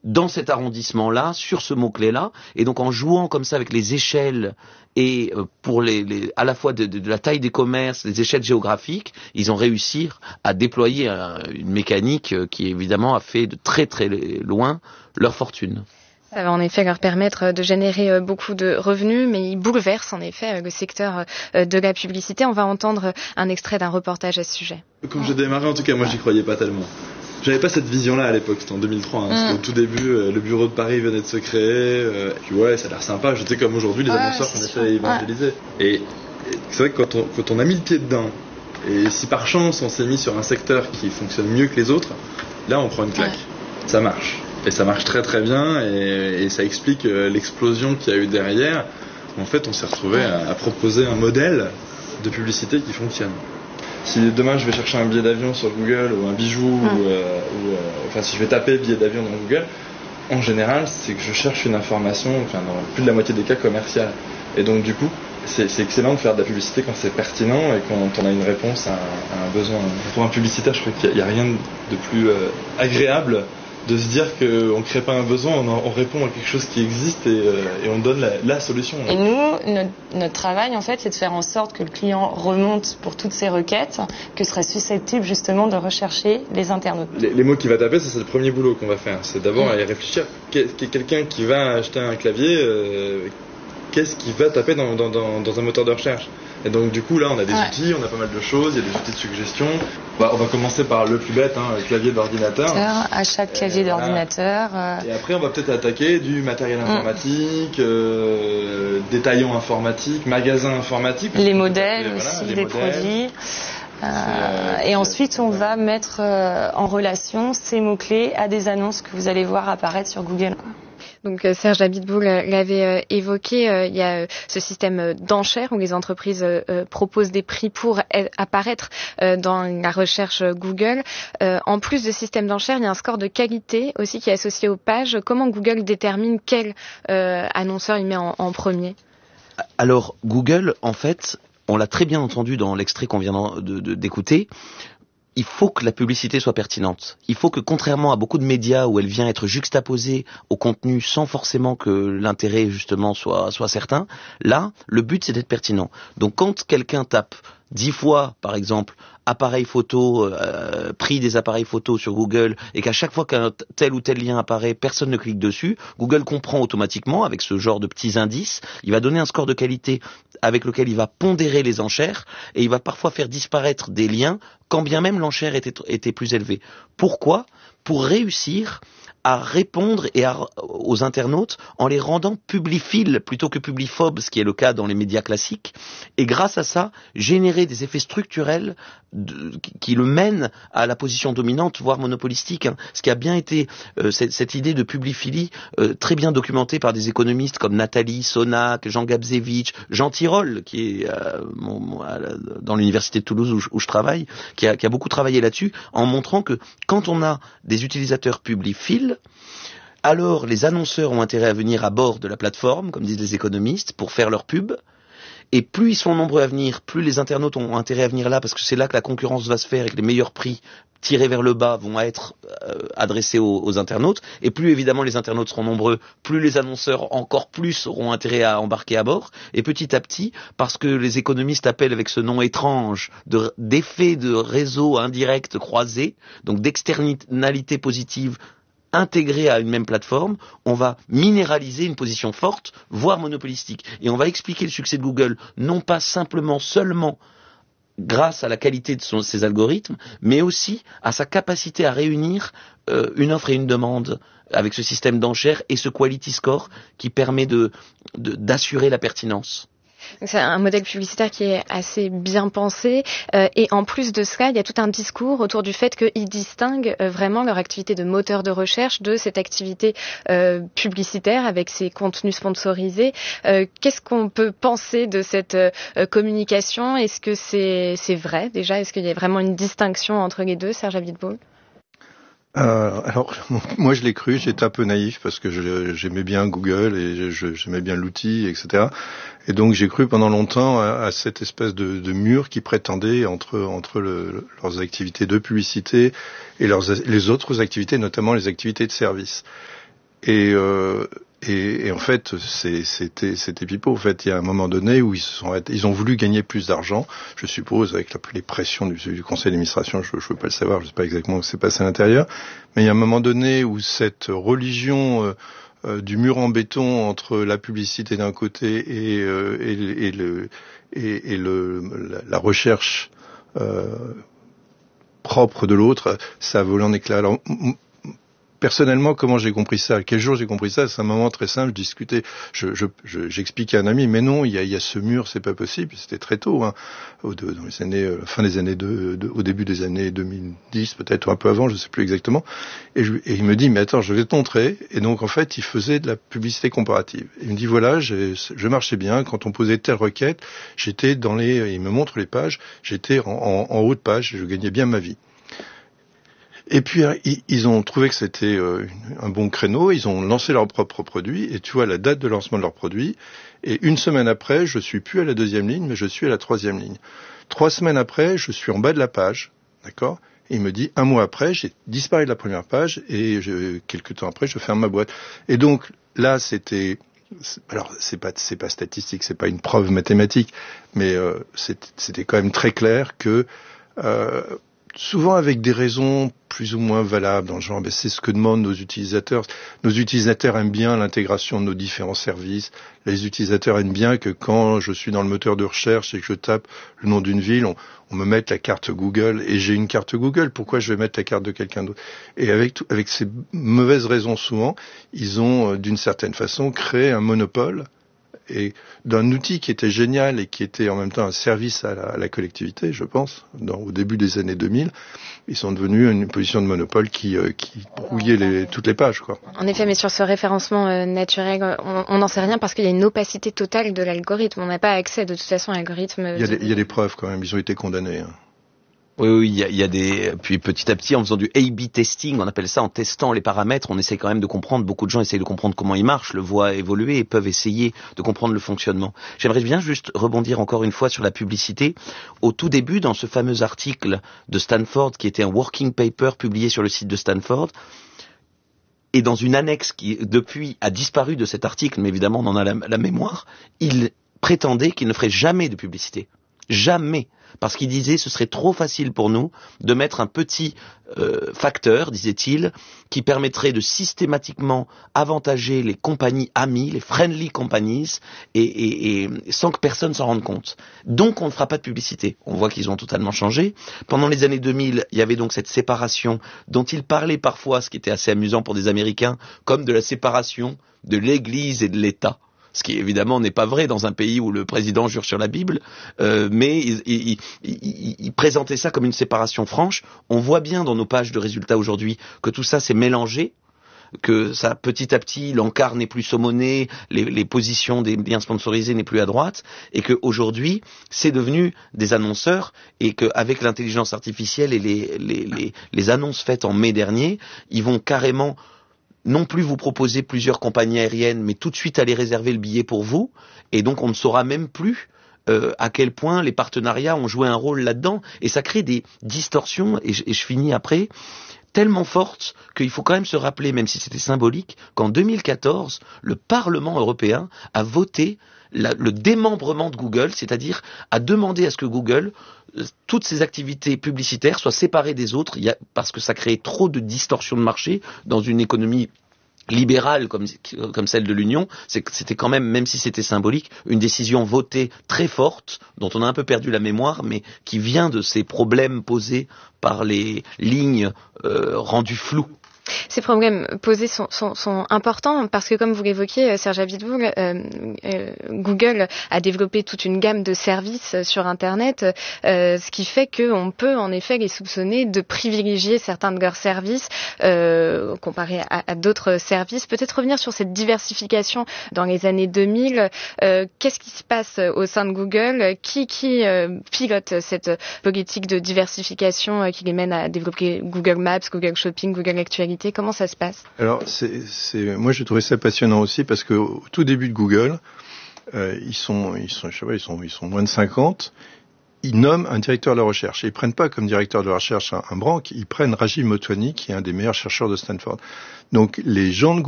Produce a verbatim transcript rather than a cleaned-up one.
dans cet arrondissement-là, sur ce mot-clé-là, et donc en jouant comme ça avec les échelles et euh, pour les, les à la fois de, de, de la taille des commerces, les échelles géographiques, ils ont réussi à déployer un, une mécanique qui évidemment a fait de très très loin leur fortune. Ça va en effet leur permettre de générer beaucoup de revenus, mais ils bouleversent en effet le secteur de la publicité. On va entendre un extrait d'un reportage à ce sujet. Quand j'ai démarré, en tout cas, moi, j'y croyais pas tellement. J'avais pas cette vision-là à l'époque, c'était en deux mille trois. Hein, mmh. Au tout début, euh, le bureau de Paris venait de se créer. Euh, et puis ouais, ça a l'air sympa. Je sais comme aujourd'hui, les ouais, annonceurs qu'on essaie d'évangéliser. Ouais. Et, et c'est vrai que quand on, quand on a mis le pied dedans, et si par chance on s'est mis sur un secteur qui fonctionne mieux que les autres, là on prend une claque. Ouais. Ça marche. Et ça marche très très bien et, et ça explique euh, l'explosion qu'il y a eu derrière. En fait, on s'est retrouvé à, à proposer un modèle de publicité qui fonctionne. Si demain je vais chercher un billet d'avion sur Google ou un bijou, mmh. ou, euh, ou euh, enfin si je vais taper billet d'avion dans Google, en général, c'est que je cherche une information, enfin dans plus de la moitié des cas commerciale. Et donc du coup, c'est, c'est excellent de faire de la publicité quand c'est pertinent et quand on a une réponse à un, à un besoin. Pour un publicitaire, je crois qu'il n'y a, a rien de plus euh, agréable de se dire qu'on ne crée pas un besoin, on, en, on répond à quelque chose qui existe et, euh, et on donne la, la solution. Et nous, notre, notre travail, en fait, c'est de faire en sorte que le client remonte pour toutes ces requêtes que seraient susceptibles justement de rechercher les internautes. Les, les mots qu'il va taper, ça, c'est le premier boulot qu'on va faire. C'est d'abord mmh. à y réfléchir. Quelqu'un qui va acheter un clavier, euh, qu'est-ce qu'il va taper dans, dans, dans, dans un moteur de recherche ? Et donc du coup là on a des ouais. outils, on a pas mal de choses, il y a des outils de suggestion. Bah, on va commencer par le plus bête, hein, le clavier d'ordinateur. Achat de clavier et d'ordinateur. Voilà. Et après on va peut-être attaquer du matériel informatique, mmh. euh, détaillant informatique, magasin informatique. Les modèles et, aussi, voilà, les des modèles. Produits. Euh, euh, et ensuite on va mettre euh, en relation ces mots-clés à des annonces que vous allez voir apparaître sur Google. Donc euh, Serge Abiteboul euh, l'avait euh, évoqué, euh, il y a euh, ce système euh, d'enchères où les entreprises euh, euh, proposent des prix pour euh, apparaître euh, dans la recherche Google. Euh, en plus de système d'enchères, il y a un score de qualité aussi qui est associé aux pages. Comment Google détermine quel euh, annonceur il met en, en premier ? Alors Google, en fait, on l'a très bien entendu dans l'extrait qu'on vient de, de, d'écouter, il faut que la publicité soit pertinente. Il faut que, contrairement à beaucoup de médias où elle vient être juxtaposée au contenu sans forcément que l'intérêt justement soit, soit certain, là, le but c'est d'être pertinent. Donc quand quelqu'un tape dix fois, par exemple, appareil photo, euh, prix des appareils photo sur Google, et qu'à chaque fois qu'un tel ou tel lien apparaît, personne ne clique dessus, Google comprend automatiquement, avec ce genre de petits indices, il va donner un score de qualité avec lequel il va pondérer les enchères, et il va parfois faire disparaître des liens, quand bien même l'enchère était, était plus élevée. Pourquoi ? Pour réussir à répondre et à, aux internautes en les rendant publiphiles plutôt que publiphobes, ce qui est le cas dans les médias classiques, et grâce à ça, générer des effets structurels de, qui, qui le mènent à la position dominante, voire monopolistique. Hein. Ce qui a bien été, euh, cette, cette idée de publiphilie, euh, très bien documentée par des économistes comme Nathalie Sonac, Jean Gabzevich, Jean Tirole, qui est euh, mon, mon, dans l'université de Toulouse où je, où je travaille, qui a, qui a beaucoup travaillé là-dessus, en montrant que quand on a des utilisateurs publiphiles, alors les annonceurs ont intérêt à venir à bord de la plateforme, comme disent les économistes, pour faire leur pub. Et plus ils sont nombreux à venir, plus les internautes ont intérêt à venir là, parce que c'est là que la concurrence va se faire et que les meilleurs prix tirés vers le bas vont être euh, adressés aux, aux internautes. Et plus évidemment les internautes seront nombreux, plus les annonceurs encore plus auront intérêt à embarquer à bord. Et petit à petit, parce que les économistes appellent avec ce nom étrange de, d'effet de réseau indirect croisé, donc d'externalité positive, intégré à une même plateforme, on va minéraliser une position forte, voire monopolistique. Et on va expliquer le succès de Google, non pas simplement, seulement grâce à la qualité de son, ses algorithmes, mais aussi à sa capacité à réunir euh, une offre et une demande avec ce système d'enchères et ce quality score qui permet de, de, d'assurer la pertinence. C'est un modèle publicitaire qui est assez bien pensé euh, et en plus de cela, il y a tout un discours autour du fait qu'ils distinguent euh, vraiment leur activité de moteur de recherche de cette activité euh, publicitaire avec ses contenus sponsorisés. Euh, qu'est-ce qu'on peut penser de cette euh, communication ? Est-ce que c'est, c'est vrai déjà ? Est-ce qu'il y a vraiment une distinction entre les deux, Serge Abiteboul ? Euh, alors, moi je l'ai cru, j'étais un peu naïf parce que je, j'aimais bien Google et je, j'aimais bien l'outil, et cetera. Et donc j'ai cru pendant longtemps à, à cette espèce de, de mur qui prétendait entre, entre le, leurs activités de publicité et leurs, les autres activités, notamment les activités de service. Et, euh, et, et en fait, c'est, c'était, c'était pipeau. En fait, il y a un moment donné où ils se sont, ils ont voulu gagner plus d'argent, je suppose, avec la, les pressions du, du conseil d'administration. Je ne veux pas le savoir, je ne sais pas exactement ce qui s'est passé à l'intérieur. Mais il y a un moment donné où cette religion euh, euh, du mur en béton entre la publicité d'un côté et, euh, et, et, le, et, et le, la, la recherche euh, propre de l'autre, ça a volé en éclats. Alors, m- personnellement, comment j'ai compris ça? Quel jour j'ai compris ça? C'est un moment très simple. Je discutais, je, je, je, j'expliquais à un ami, mais non, il y a, il y a ce mur, c'est pas possible. C'était très tôt, hein, au, de, dans les années, euh, fin des années de, de, au début des années deux mille dix, peut-être ou un peu avant, je sais plus exactement. Et, je, et il me dit, mais attends, je vais te montrer. Et donc, en fait, il faisait de la publicité comparative. Il me dit, voilà, j'ai, je marchais bien. Quand on posait telle requête, j'étais dans les, il me montre les pages, j'étais en, en, en haut de page, je gagnais bien ma vie. Et puis ils ont trouvé que c'était euh, un bon créneau, ils ont lancé leur propre produit, et tu vois la date de lancement de leur produit, et une semaine après, je suis plus à la deuxième ligne, mais je suis à la troisième ligne. Trois semaines après, je suis en bas de la page, d'accord? Et il me dit, un mois après, j'ai disparu de la première page, et je, quelques temps après, je ferme ma boîte. Et donc, là, c'était... Alors, c'est pas, c'est pas statistique, c'est pas une preuve mathématique, mais euh, c'était, c'était quand même très clair que... Euh, souvent avec des raisons plus ou moins valables, dans le genre, ben c'est ce que demandent nos utilisateurs. Nos utilisateurs aiment bien l'intégration de nos différents services. Les utilisateurs aiment bien que quand je suis dans le moteur de recherche et que je tape le nom d'une ville, on, on me mette la carte Google, et j'ai une carte Google. Pourquoi je vais mettre la carte de quelqu'un d'autre? Et avec, tout, avec ces mauvaises raisons souvent, ils ont, d'une certaine façon, créé un monopole et d'un outil qui était génial et qui était en même temps un service à la, à la collectivité, je pense, dans, au début des années deux mille, ils sont devenus une position de monopole qui, euh, qui brouillait les, toutes les pages, quoi. En effet, mais sur ce référencement euh, naturel, on n'en sait rien parce qu'il y a une opacité totale de l'algorithme. On n'a pas accès de toute façon à l'algorithme. Il y a des, il y a des preuves quand même, ils ont été condamnés, hein. Oui, oui, il y a, il y a des... Puis petit à petit, en faisant du A B testing, on appelle ça, en testant les paramètres, on essaie quand même de comprendre, beaucoup de gens essayent de comprendre comment ils marchent, le voient évoluer et peuvent essayer de comprendre le fonctionnement. J'aimerais bien juste rebondir encore une fois sur la publicité. Au tout début, dans ce fameux article de Stanford, qui était un working paper publié sur le site de Stanford, et dans une annexe qui, depuis, a disparu de cet article, mais évidemment, on en a la, la mémoire, il prétendait qu'il ne ferait jamais de publicité. Jamais. Parce qu'il disait ce serait trop facile pour nous de mettre un petit euh, facteur, disait-il, qui permettrait de systématiquement avantager les compagnies amies, les friendly companies, et, et, et sans que personne s'en rende compte. Donc on ne fera pas de publicité. On voit qu'ils ont totalement changé. Pendant les années deux mille, il y avait donc cette séparation dont il parlait parfois, ce qui était assez amusant pour des Américains, comme de la séparation de l'Église et de l'État. Ce qui évidemment n'est pas vrai dans un pays où le président jure sur la Bible, euh, mais il, il, il, il présentait ça comme une séparation franche. On voit bien dans nos pages de résultats aujourd'hui que tout ça s'est mélangé, que ça petit à petit l'encart n'est plus saumonné, les, les positions des biens sponsorisés n'est plus à droite, et que aujourd'hui c'est devenu des annonceurs, et qu'avec l'intelligence artificielle et les, les, les, les annonces faites en mai dernier, ils vont carrément non plus vous proposer plusieurs compagnies aériennes, mais tout de suite aller réserver le billet pour vous, et donc on ne saura même plus euh, à quel point les partenariats ont joué un rôle là-dedans, et ça crée des distorsions, et je, et je finis après, tellement fortes qu'il faut quand même se rappeler, même si c'était symbolique, qu'en deux mille quatorze, le Parlement européen a voté la, le démembrement de Google, c'est-à-dire a demandé à ce que Google, euh, toutes ses activités publicitaires soient séparées des autres, il y a, parce que ça créait trop de distorsions de marché dans une économie libérale comme, comme celle de l'Union. C'est, c'était quand même, même si c'était symbolique, une décision votée très forte, dont on a un peu perdu la mémoire, mais qui vient de ces problèmes posés par les lignes euh, rendues floues. Ces problèmes posés sont, sont, sont importants parce que, comme vous l'évoquiez, Serge Abiteboul, euh, euh, Google a développé toute une gamme de services sur Internet, euh, ce qui fait qu'on peut en effet les soupçonner de privilégier certains de leurs services euh, comparé à, à d'autres services. Peut-être revenir sur cette diversification dans les années deux mille. Euh, qu'est-ce qui se passe au sein de Google? Qui, qui euh, pilote cette politique de diversification euh, qui les mène à développer Google Maps, Google Shopping, Google Actualité? Comment ça se passe? Alors, c'est, c'est, moi, j'ai trouvé ça passionnant aussi parce que au tout début de Google, euh, ils sont, ils sont, je sais pas, ils sont, ils sont moins de cinquante. Ils nomment un directeur de la recherche. Et ils prennent pas comme directeur de la recherche un, un branque. Ils prennent Rajiv Motwani, qui est un des meilleurs chercheurs de Stanford. Donc, les gens de